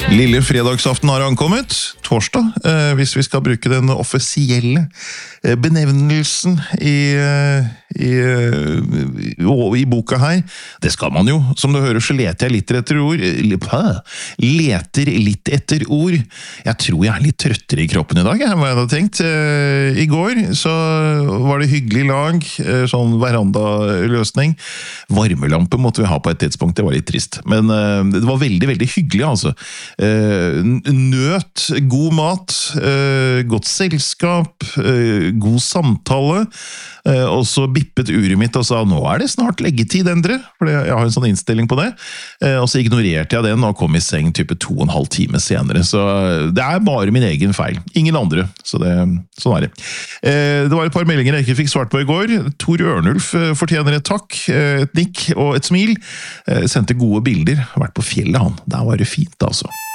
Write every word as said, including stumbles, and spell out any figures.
Lille fredagsaften har ankommet, torsdag, eh, hvis vi skal bruke den offisielle eh, benevnelsen i, eh, i, eh, i boka her. Det skal man jo. Som du hører så leter jeg litt etter ord. Leter litt etter ord. Jeg tror jeg er litt trøttere i kroppen i dag, jeg, hva jeg hadde tenkt. Eh, I går så var det hyggelig lag, eh, sånn verandaløsning. Varmelampe måtte vi ha på et tidspunkt, det var litt trist. Men eh, det var veldig, veldig hyggelig, altså. Uh, nøt, god mat, uh, godt selskap, uh, god samtale, uh, og så bippet uret mitt og sa, nå er det snart leggetid, Endre, for jeg har en sånn innstilling på det, uh, og så ignorerte jeg den og kom i seng type to og en halv time senere, så det er bare min egen feil, ingen andre, så det, sånn er det. Uh, det var et par meldinger jeg ikke fikk svart på i går. Tor Ørnulf uh, fortjener et takk, uh, et nikk og et smil, uh, sendte gode bilder, har vært på fjellet han, der var det fint altså.